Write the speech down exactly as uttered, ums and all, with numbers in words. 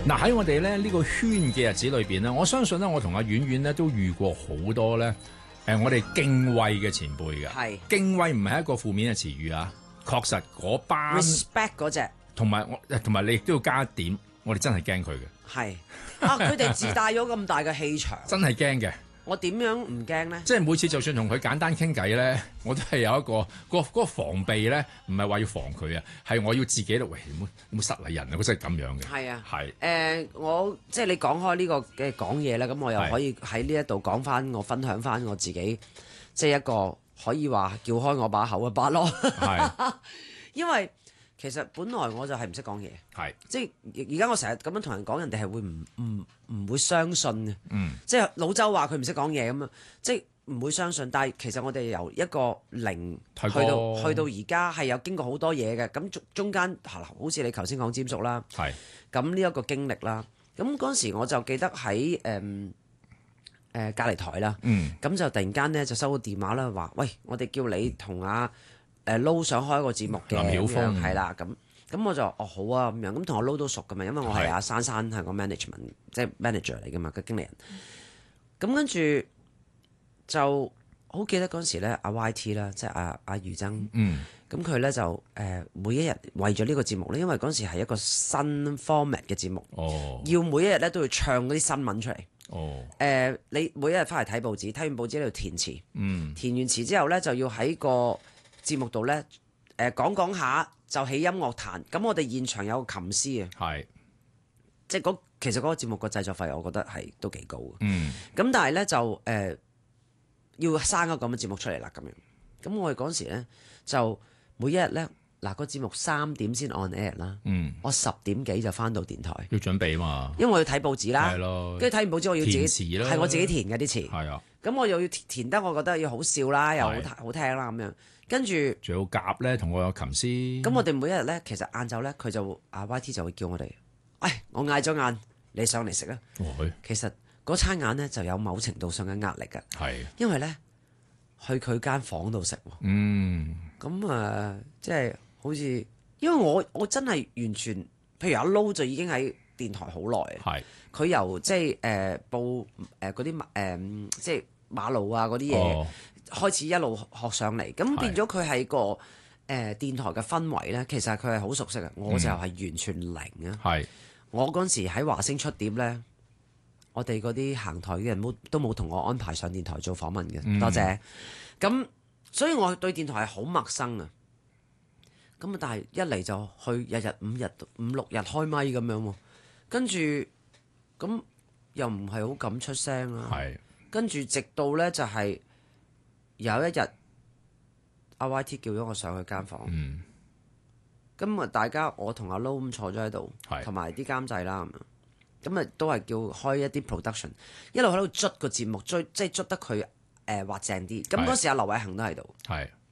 嗱喺我哋咧呢、呢個圈嘅日子裏邊咧，我相信咧我同阿婉婉咧都遇過好多咧誒、呃、我哋敬畏嘅前輩嘅。 係敬畏唔係一個負面嘅詞語啊，確實嗰班 respect 嗰隻同埋我同埋你亦都要加一點，我哋真係驚佢嘅， 係啊！佢哋自帶咗咁大嘅氣場， 真係驚嘅。 我點樣唔驚咧？ 即係每次就算同佢簡單傾偈咧，我都係有一個個嗰個防備咧，唔係話要防佢啊，係我要自己咧，喂，唔好唔好失禮人啊！佢真係咁樣嘅。 係啊， 係誒、呃，我即係你講開呢個嘅講嘢咧，咁我又可以喺呢一度講翻我分享翻我自己，即係一個可以話叫開我把口嘅把咯。 係， 因為其實本來我就係唔識講嘢， 係即係而家我成日咁樣同人講，人哋係會唔唔唔會相信嘅。 嗯， 即係老周話佢唔識講嘢咁啊，即係唔會相信。但係其實我哋由一個零去到去到而家係有經過好多嘢嘅。咁中中間好似你頭先講占叔啦， 係咁呢一個經歷啦。咁嗰陣時我就記得喺誒誒隔離台啦， 嗯， 咁就突然間咧就收到電話啦，話喂，我哋叫你同阿誒撈想開一個節目嘅， 林曉峰係啦，咁咁我就哦好啊咁樣，咁同我撈都熟噶嘛，因為我係阿珊珊係個 management 即係 manager 嚟噶嘛，個經理人。咁跟住就好記得嗰陣時咧，阿 Y T 啦，即係阿阿余爭， 嗯， 咁佢咧就誒、呃、每一日為咗呢個節目咧，因為嗰陣時係一個新 format 嘅節目， 哦， 要每一日咧都要唱嗰啲新聞出嚟。 哦， 誒、呃，你每一日翻嚟睇報紙，睇完報紙喺度填詞， 嗯， 填完詞之後咧就要喺個節目度咧誒講講下就起音樂壇。咁我哋現場有個琴師啊， 係， 即係嗰其實嗰個節目個製作費，我覺得係都幾高嘅。 嗯， 咁但係咧就誒、呃、要生個咁嘅節目出嚟啦，咁樣。咁我哋嗰時咧就每一日咧嗱個節目三點先 on air 啦， 嗯， 我十點幾就翻到電台， 要準備嘛， 因為我要睇報紙啦， 係咯， 跟住睇完報紙我要自己填詞啦係我自己填嘅啲詞， 係啊， 咁我又要填填得我覺得要好笑啦，又好係好聽啦咁樣，跟住仲要夾咧同我有琴師， 咁我哋每一日咧其實晏晝咧佢就阿 Y T 就會叫我哋，唉我嗌咗晏，你上嚟食啊， 哦其實嗰餐晏咧就有某程度上嘅壓力㗎， 係， 因為咧去佢間房度食喎。 嗯， 咁啊、呃，即係好似，因為我我真係完全，譬如阿 Low 就已經喺電台好耐， 係， 佢由即係誒、呃、報誒嗰啲誒即係馬路啊嗰啲嘢哦， 開始一路學上嚟，咁變咗佢係個誒、呃、電台嘅氛圍咧，其實佢係好熟悉嘅，我就係完全零啊。 係， 我嗰陣時喺華星出碟咧，我哋嗰啲行台嘅人冇都冇同我安排上電台做訪問嘅， 嗯多謝。咁所以我對電台係好陌生啊。咁啊，但係一嚟就去日日五日五六日開咪咁樣喎，跟住咁又唔係好敢出聲啦。 係， 跟住直到咧就係有一日阿 Y T 叫咗我上去間房， 嗯， 咁啊大家我同阿 Low 咁坐咗喺度， 係同埋啲監製啦咁樣，咁啊都係叫開一啲 production，一路喺度捽個節目，追即係捽得佢誒滑正啲。咁嗰時阿劉偉恒都喺度， 係，